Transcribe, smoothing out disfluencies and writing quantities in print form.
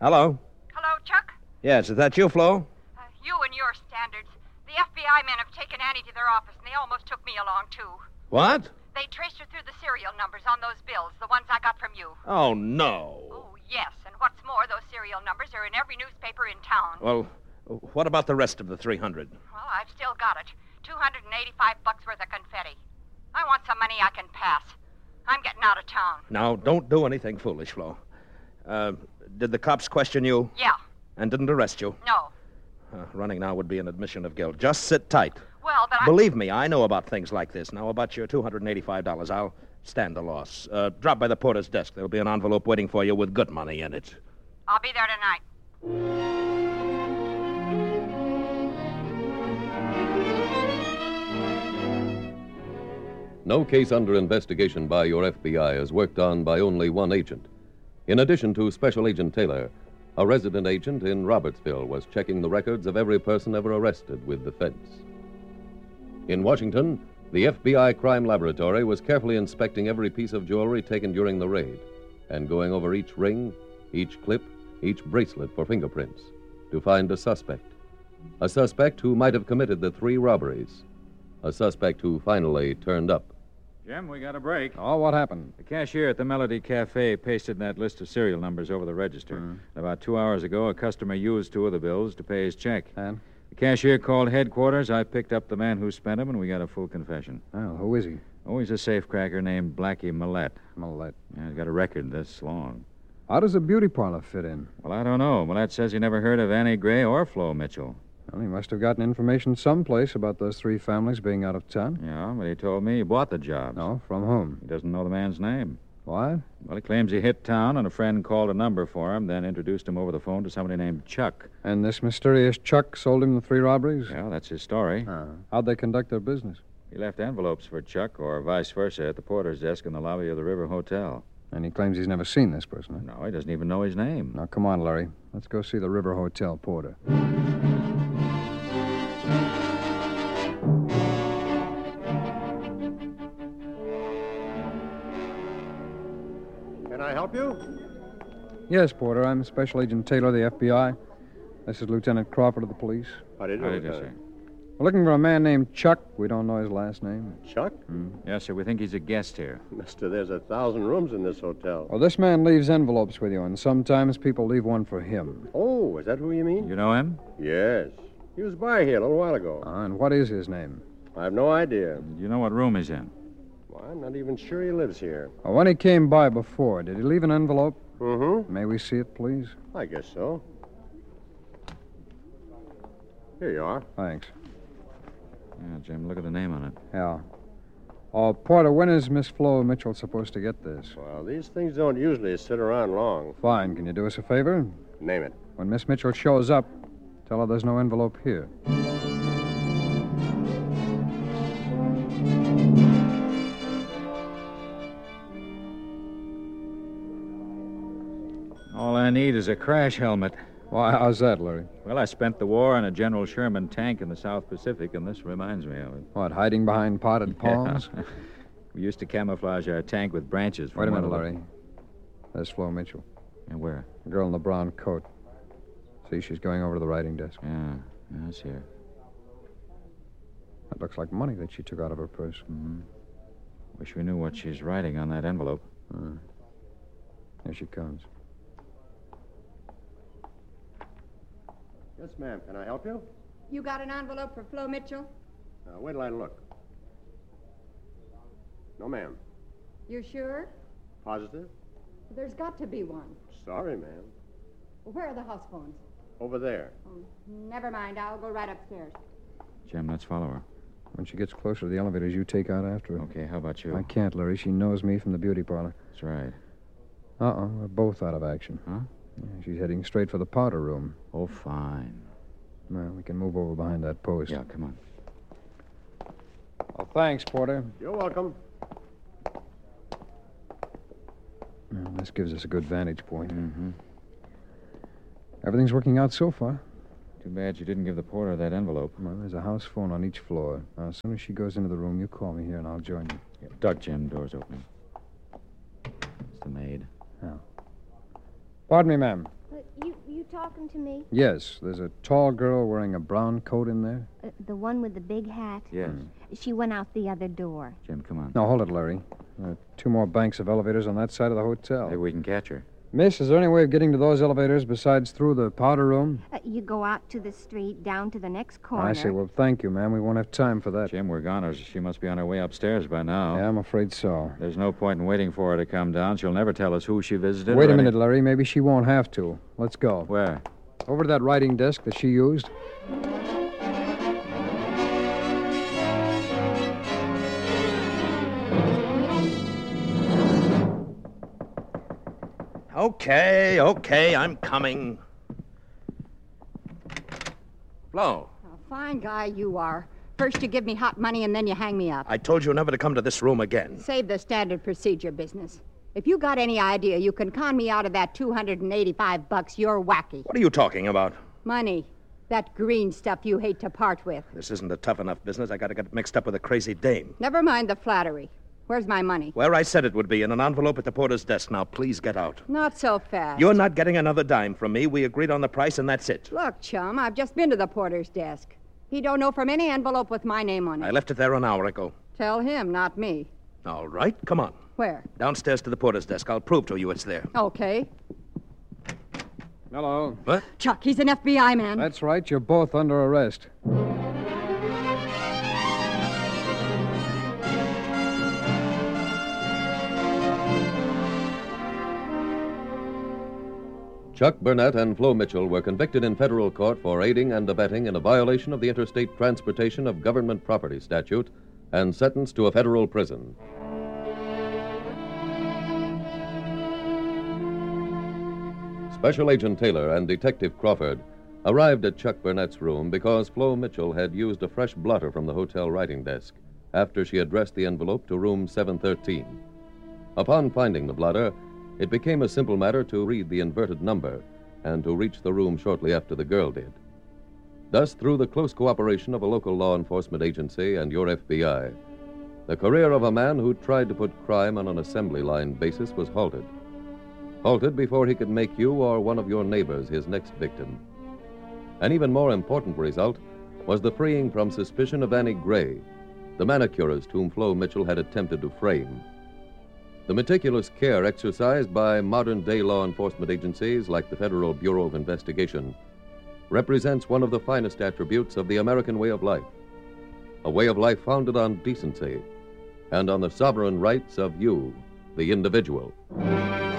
Hello? Hello, Chuck? Yes, is that you, Flo? You and your standards. The FBI men have taken Annie to their office, and they almost took me along, too. What? They traced her through the serial numbers on those bills, the ones I got from you. Oh, no. Oh, yes, and what's more, those serial numbers are in every newspaper in town. Well, what about the rest of the 300? Well, I've still got it. $285 worth of confetti. I want some money I can pass. I'm getting out of town. Now, don't do anything foolish, Flo. Did the cops question you? Yeah. And didn't arrest you? No. Running now would be an admission of guilt. Just sit tight. Well, but Believe me, I know about things like this. Now, about your $285, I'll stand the loss. Drop by the porter's desk. There'll be an envelope waiting for you with good money in it. I'll be there tonight. No case under investigation by your FBI is worked on by only one agent. In addition to Special Agent Taylor, a resident agent in Robertsville was checking the records of every person ever arrested with the feds. In Washington, the FBI Crime Laboratory was carefully inspecting every piece of jewelry taken during the raid and going over each ring, each clip, each bracelet for fingerprints to find a suspect. A suspect who might have committed the 3 robberies. A suspect who finally turned up. Jim, we got a break. Oh, what happened? The cashier at the Melody Cafe pasted that list of serial numbers over the register. About 2 hours ago, a customer used 2 of the bills to pay his check. And? The cashier called headquarters. I picked up the man who spent them, and we got a full confession. Well, who is he? Oh, he's a safecracker named Blackie Millette. Millette. Yeah, he's got a record this long. How does a beauty parlor fit in? Well, I don't know. Millette says he never heard of Annie Gray or Flo Mitchell. Well, he must have gotten information someplace about those 3 families being out of town. Yeah, but he told me he bought the jobs. No, from whom? He doesn't know the man's name. What? Well, he claims he hit town, and a friend called a number for him, then introduced him over the phone to somebody named Chuck. And this mysterious Chuck sold him the 3 robberies? Yeah, that's his story. How'd they conduct their business? He left envelopes for Chuck, or vice versa, at the porter's desk in the lobby of the River Hotel. And he claims he's never seen this person, huh? No, he doesn't even know his name. Now, come on, Larry. Let's go see the River Hotel porter. Can I help you? Yes, Porter. I'm Special Agent Taylor of the FBI. This is Lieutenant Crawford of the police. How do you do, How did you Lieutenant? say? We're looking for a man named Chuck. We don't know his last name. Chuck? Yes, sir, we think he's a guest here. Mister, there's 1,000 rooms in this hotel. Well, this man leaves envelopes with you, and sometimes people leave one for him. Oh, is that who you mean? You know him? Yes. He was by here a little while ago. And what is his name? I have no idea. You know what room he's in? Well, I'm not even sure he lives here. Well, when he came by before, did he leave an envelope? Mm-hmm. May we see it, please? I guess so. Here you are. Thanks. Yeah, Jim, look at the name on it. Yeah. Oh, Porter, when is Miss Flo Mitchell supposed to get this? Well, these things don't usually sit around long. Fine. Can you do us a favor? Name it. When Miss Mitchell shows up, tell her there's no envelope here. All I need is a crash helmet. Why, how's that, Larry? Well, I spent the war on a General Sherman tank in the South Pacific, and this reminds me of it. What, hiding behind potted palms? Yeah. We used to camouflage our tank with branches. From Wait a one minute, of the- Larry. There's Flo Mitchell. Yeah, where? The girl in the brown coat. See, she's going over to the writing desk. Yeah, I see her. That looks like money that she took out of her purse. Wish we knew what she's writing on that envelope. Here she comes. Yes, ma'am. Can I help you? You got an envelope for Flo Mitchell? Wait till I look. No, ma'am. You sure? Positive? There's got to be one. Sorry, ma'am. Where are the house phones? Over there. Never mind. I'll go right upstairs. Jim, let's follow her. When she gets closer to the elevators, you take out after her. Okay, how about you? I can't, Larry. She knows me from the beauty parlor. That's right. We're both out of action. Huh? Yeah, she's heading straight for the powder room. Oh, fine. Well, we can move over behind that post. Yeah, come on. Oh, thanks, Porter. You're welcome. Well, this gives us a good vantage point. Mm-hmm. Everything's working out so far. Too bad you didn't give the porter that envelope. Well, there's a house phone on each floor. Now, as soon as she goes into the room, you call me here and I'll join you. Yeah, duck, Jim. Door's opening. It's the maid. Pardon me, ma'am. you talking to me? Yes, there's a tall girl wearing a brown coat in there. The one with the big hat? Yes. She went out the other door. Jim, come on. Now, hold it, Larry. There are 2 more banks of elevators on that side of the hotel. Maybe we can catch her. Miss, is there any way of getting to those elevators besides through the powder room? You go out to the street, down to the next corner. I see. Well, thank you, ma'am. We won't have time for that. Jim, we're goners. She must be on her way upstairs by now. Yeah, I'm afraid so. There's no point in waiting for her to come down. She'll never tell us who she visited. Wait a minute, Larry. Maybe she won't have to. Let's go. Where? Over to that writing desk that she used. Okay, I'm coming. Flo, A fine guy you are. First you give me hot money and then you hang me up. I told you never to come to this room again. Save the standard procedure business. If you got any idea you can con me out of that $285, you're wacky. What are you talking about? Money. That green stuff you hate to part with. This isn't a tough enough business. I gotta get mixed up with a crazy dame. Never mind the flattery. Where's my money? Where I said it would be, in an envelope at the porter's desk. Now, please get out. Not so fast. You're not getting another dime from me. We agreed on the price, and that's it. Look, chum, I've just been to the porter's desk. He don't know from any envelope with my name on it. I left it there an hour ago. Tell him, not me. All right, come on. Where? Downstairs to the porter's desk. I'll prove to you it's there. Okay. Hello. What? Chuck, he's an FBI man. That's right. You're both under arrest. Chuck Burnett and Flo Mitchell were convicted in federal court for aiding and abetting in a violation of the Interstate Transportation of Government Property statute and sentenced to a federal prison. Special Agent Taylor and Detective Crawford arrived at Chuck Burnett's room because Flo Mitchell had used a fresh blotter from the hotel writing desk after she addressed the envelope to room 713. Upon finding the blotter, it became a simple matter to read the inverted number and to reach the room shortly after the girl did. Thus, through the close cooperation of a local law enforcement agency and your FBI, the career of a man who tried to put crime on an assembly line basis was halted. Halted before he could make you or one of your neighbors his next victim. An even more important result was the freeing from suspicion of Annie Gray, the manicurist whom Flo Mitchell had attempted to frame. The meticulous care exercised by modern-day law enforcement agencies like the Federal Bureau of Investigation represents one of the finest attributes of the American way of life, a way of life founded on decency and on the sovereign rights of you, the individual.